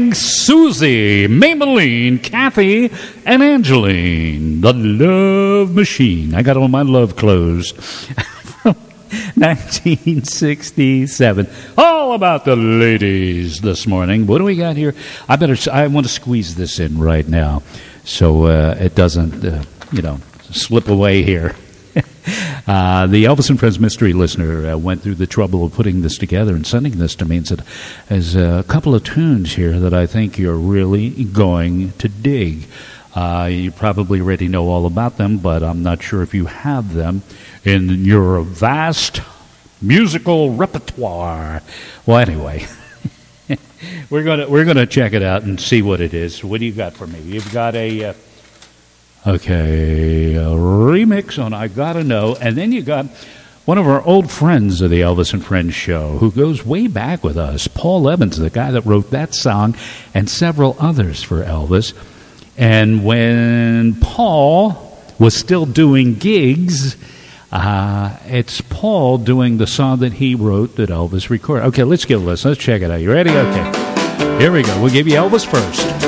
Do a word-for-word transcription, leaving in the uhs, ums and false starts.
morning, Susie, Maybelline, Kathy, and Angeline, the Love Machine. I got all my love clothes. nineteen sixty-seven. All about the ladies this morning. What do we got here? I better. I want to squeeze this in right now so uh, it doesn't, uh, you know, slip away here. Uh, the Elvis and Friends mystery listener uh, went through the trouble of putting this together and sending this to me and said, there's a couple of tunes here that I think you're really going to dig. Uh, you probably already know all about them, but I'm not sure if you have them in your vast musical repertoire. Well, anyway, we're gonna we're gonna check it out and see what it is. What do you got for me? You've got a... Uh, Okay, a remix on I Gotta Know, and then you got one of our old friends of the Elvis and Friends show who goes way back with us, Paul Evans, the guy that wrote that song and several others for Elvis. And when Paul was still doing gigs, uh, it's Paul doing the song that he wrote that Elvis recorded. Okay, let's give a listen. Let's check it out. You ready? Okay. Here we go. We'll give you Elvis first.